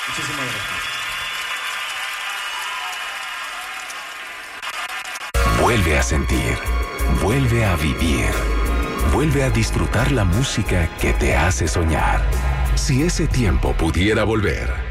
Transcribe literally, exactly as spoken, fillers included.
Muchísimas gracias. Vuelve a sentir, vuelve a vivir, vuelve a disfrutar la música que te hace soñar. Si ese tiempo pudiera volver,